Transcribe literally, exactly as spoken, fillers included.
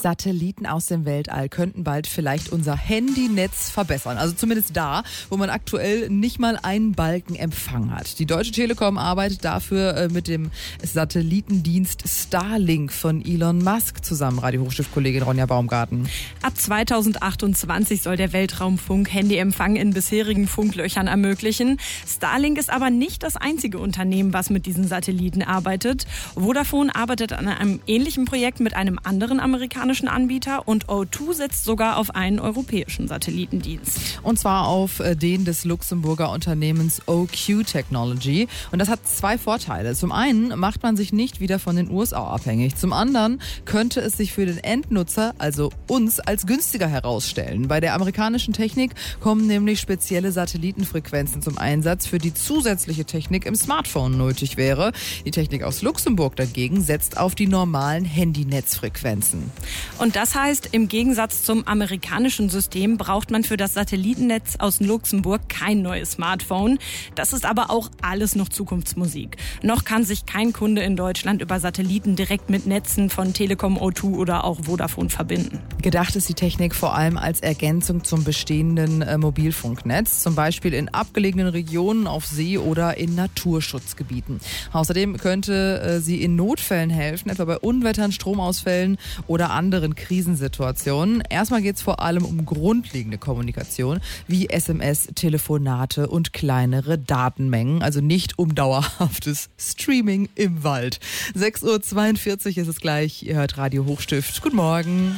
Satelliten aus dem Weltall könnten bald vielleicht unser Handynetz verbessern. Also zumindest da, wo man aktuell nicht mal einen Balken Empfang hat. Die Deutsche Telekom arbeitet dafür mit dem Satellitendienst Starlink von Elon Musk zusammen. Radio-Hochstift-Kollegin Ronja Baumgarten. Ab zweitausendachtundzwanzig soll der Weltraumfunk Handyempfang in bisherigen Funklöchern ermöglichen. Starlink ist aber nicht das einzige Unternehmen, was mit diesen Satelliten arbeitet. Vodafone arbeitet an einem ähnlichen Projekt mit einem anderen amerikanischen Anbieter und O zwei setzt sogar auf einen europäischen Satellitendienst. Und zwar auf den des Luxemburger Unternehmens O Q Technology. Und das hat zwei Vorteile. Zum einen macht man sich nicht wieder von den U S A abhängig. Zum anderen könnte es sich für den Endnutzer, also uns, als günstiger herausstellen. Bei der amerikanischen Technik kommen nämlich spezielle Satellitenfrequenzen zum Einsatz, für die zusätzliche Technik im Smartphone nötig wäre. Die Technik aus Luxemburg dagegen setzt auf die normalen Handynetzfrequenzen. Und das heißt, im Gegensatz zum amerikanischen System braucht man für das Satellitennetz aus Luxemburg kein neues Smartphone. Das ist aber auch alles noch Zukunftsmusik. Noch kann sich kein Kunde in Deutschland über Satelliten direkt mit Netzen von Telekom, O zwei oder auch Vodafone verbinden. Gedacht ist die Technik vor allem als Ergänzung zum bestehenden äh, Mobilfunknetz, zum Beispiel in abgelegenen Regionen, auf See oder in Naturschutzgebieten. Außerdem könnte äh, sie in Notfällen helfen, etwa bei Unwettern, Stromausfällen oder anderen Krisensituationen. Erstmal geht es vor allem um grundlegende Kommunikation, wie S M S, Telefonate und kleinere Datenmengen, also nicht um dauerhaftes Streaming im Wald. sechs Uhr zweiundvierzig ist es gleich, ihr hört Radio Hochstift. Guten Morgen.